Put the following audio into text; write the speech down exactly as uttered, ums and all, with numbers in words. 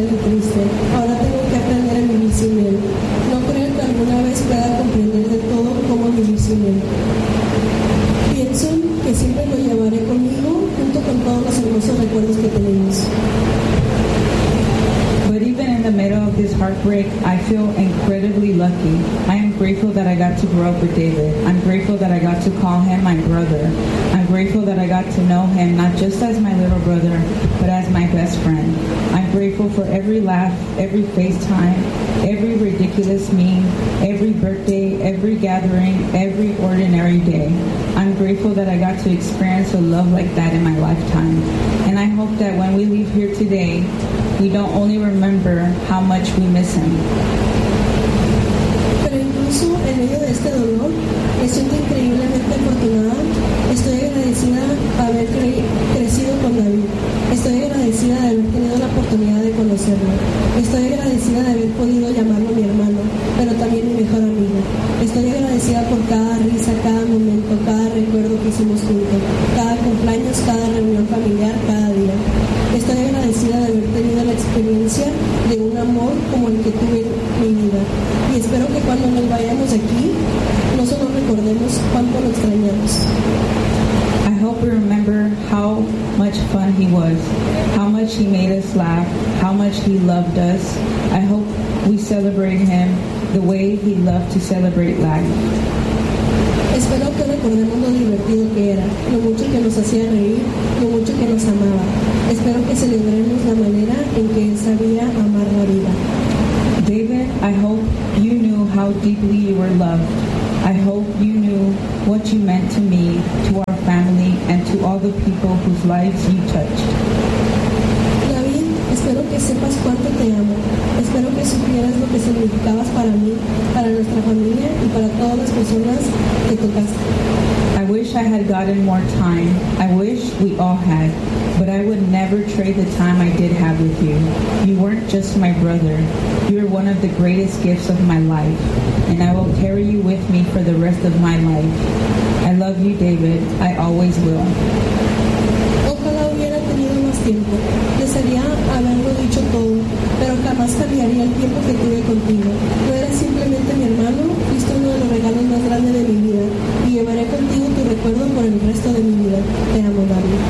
y triste. Ahora tengo que aprender a vivir sin él. No creo que alguna vez pueda comprender de todo cómo vivir sin él. Pienso que siempre lo llevaré conmigo junto con todos los hermosos recuerdos que tenemos. But even in the middle of this heartbreak, I feel incredibly lucky. I am grateful that I got to grow up with David. I'm grateful that I got to call him my brother. I'm grateful that I got to know him not just as my little brother, but as my best friend. I'm grateful for every laugh, every FaceTime, every ridiculous meme, every birthday, every gathering, every ordinary day. I'm grateful that I got to experience a love like that in my lifetime. And I hope that when we leave here today, we don't only remember how much we miss him. Pero incluso en medio de este dolor, me siento increíblemente afortunada. Estoy agradecida de haber cre- crecido con David. Estoy agradecida de haber tenido la oportunidad de conocerlo. Estoy agradecida de haber podido llamarlo mi hermano, pero también mi mejor amigo. Estoy agradecida por cada risa, cada momento, cada recuerdo que hicimos juntos, cada cumpleaños, cada reunión familiar, cada día. Estoy agradecida de haber tenido la experiencia de un amor como el que tuve en mi vida. Y espero que cuando nos vayamos de aquí, no solo recordemos cuánto lo extrañamos. I hope we remember how much fun he was, how much he made us laugh, how much he loved us. I hope we celebrate him the way he loved to celebrate life. Espero que recordemos lo divertido que era, lo mucho que nos hacía reír, lo mucho que nos amaba. Espero que celebremos la manera en que él sabía amar la vida. David, I hope you knew how deeply you were loved. I hope you knew what you meant to me, to our family, and to all the people whose lives you touched. David, espero que sepas cuánto te amo. Espero que supieras lo que significabas para mí, para nuestra familia y para todas las personas que tocaste. I wish I had gotten more time. I wish we all had. But I would never trade the time I did have with you. You weren't just my brother. You were one of the greatest gifts of my life. And I will carry you with me for the rest of my life. I love you, David. I always will. Ojalá hubiera tenido más tiempo. Desearía haberlo dicho todo, pero jamás cambiaría el tiempo que tuve contigo. No eres simplemente mi hermano, fuiste uno de los regalos más grandes de mi vida y llevaré contigo tu recuerdo por el resto de mi vida. Te amo, David.